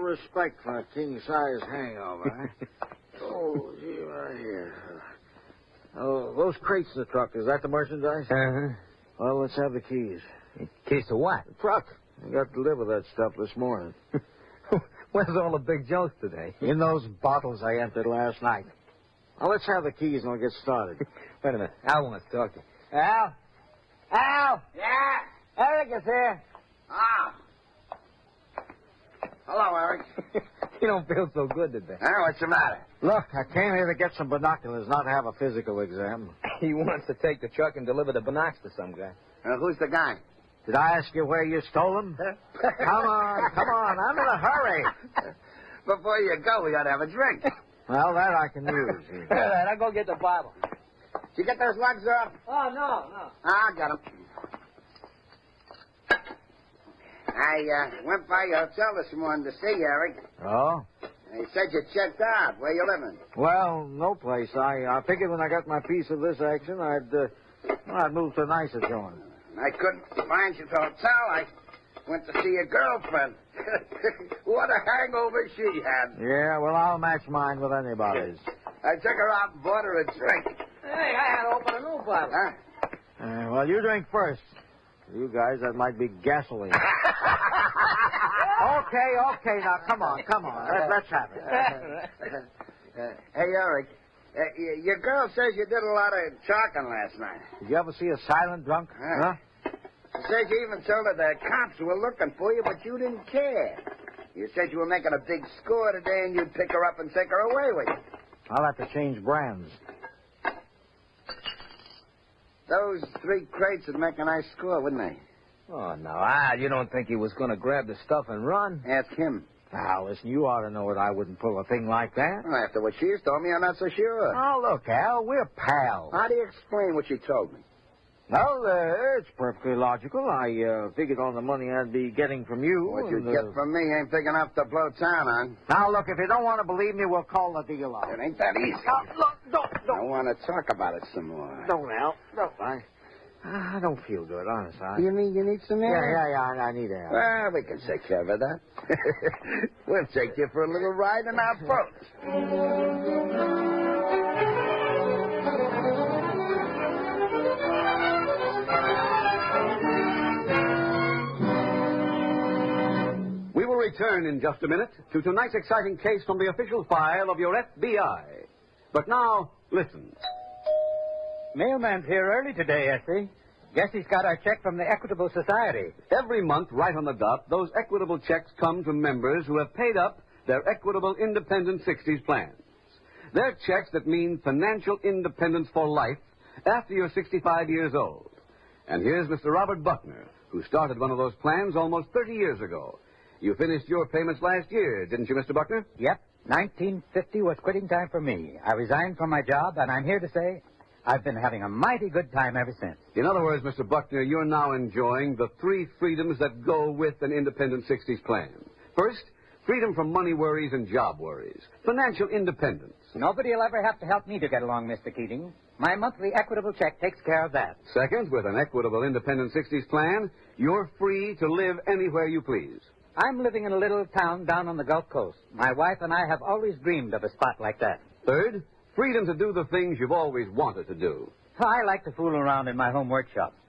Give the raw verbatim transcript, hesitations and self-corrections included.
respect for a king-size hangover, eh? Oh, gee, right here. Oh, those crates in the truck, is that the merchandise? Uh-huh. Well, let's have the keys. Keys to what? The truck. I got to deliver that stuff this morning. Where's all the big jokes today? In those bottles I emptied last night. Now, let's have the keys and we'll get started. Wait a minute. Al wants to talk to you. Al? Al? Yeah? Eric is here. Ah. Hello, Eric. You don't feel so good today. Hey, what's the matter? Look, I came here to get some binoculars, not have a physical exam. He wants to take the truck and deliver the binocs to some guy. Uh, who's the guy? Did I ask you where you stole them? Come on, come on. I'm in a hurry. Before you go, we got to have a drink. Well, that I can use. All right, I'll go get the bottle. Did you get those lugs off? Oh, no, no. Ah, I got them. I uh, went by your hotel this morning to see you, Eric. Oh? They said you checked out. Where you living? Well, no place. I, I figured when I got my piece of this action, I'd, uh, well, I'd move to a nicer joint. I couldn't find you at the hotel. I went to see your girlfriend. What a hangover she had. Yeah, well, I'll match mine with anybody's. I took her out and bought her a drink. Hey, I had to open a new bottle. Huh? Uh, well, you drink first. You guys, that might be gasoline. Okay, okay, now, come on, come on. Let, let's have it. Uh, hey, Eric, uh, y- your girl says you did a lot of talking last night. Did you ever see a silent drunk? Huh? She says you even told her the cops were looking for you, but you didn't care. You said you were making a big score today and you'd pick her up and take her away with you. I'll have to change brands. Those three crates would make a nice score, wouldn't they? Oh, no, Al, you don't think he was going to grab the stuff and run? Ask him. Now, listen, you ought to know that I wouldn't pull a thing like that. Well, after what she's told me, I'm not so sure. Oh, look, Al, we're pals. How do you explain what she told me? Well, uh, it's perfectly logical. I uh, figured on the money I'd be getting from you. What you and, uh... get from me ain't big enough to blow town on. Now, look, if you don't want to believe me, we'll call the deal out. It ain't that easy. Now, look, don't, I don't. want to talk about it some more. Don't, Al. Don't. I, I don't feel good, honest. I... You mean you need some Yeah, air? yeah, yeah, I, I need air. Well, we can take care of that. We'll take you for a little ride in our boat. We will return in just a minute to tonight's exciting case from the official file of your F B I. But now, listen. Mailman's here early today, Essie. Guess he's got our check from the Equitable Society. Every month, right on the dot, those equitable checks come to members who have paid up their Equitable Independent sixties plans. They're checks that mean financial independence for life after you're sixty-five years old. And here's Mister Robert Buckner, who started one of those plans almost thirty years ago. You finished your payments last year, didn't you, Mister Buckner? Yep. nineteen fifty was quitting time for me. I resigned from my job, and I'm here to say I've been having a mighty good time ever since. In other words, Mister Buckner, you're now enjoying the three freedoms that go with an independent sixties plan. First, freedom from money worries and job worries. Financial independence. Nobody will ever have to help me to get along, Mister Keating. My monthly Equitable check takes care of that. Second, with an Equitable Independent sixties plan, you're free to live anywhere you please. I'm living in a little town down on the Gulf Coast. My wife and I have always dreamed of a spot like that. Third, freedom to do the things you've always wanted to do. I like to fool around in my home workshop.